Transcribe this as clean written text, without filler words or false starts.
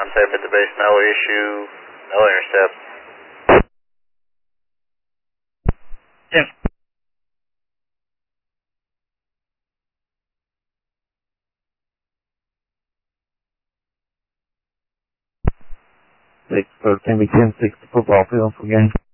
I'm safe at the base, no issue, no intercept. 613, we can 64 Bravo again.